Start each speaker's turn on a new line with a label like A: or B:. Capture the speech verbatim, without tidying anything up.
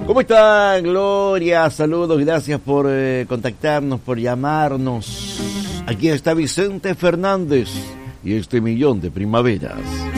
A: ¿Cómo están, Gloria? Saludos, gracias por eh, contactarnos, por llamarnos. Aquí está Vicente Fernández y este millón de primaveras.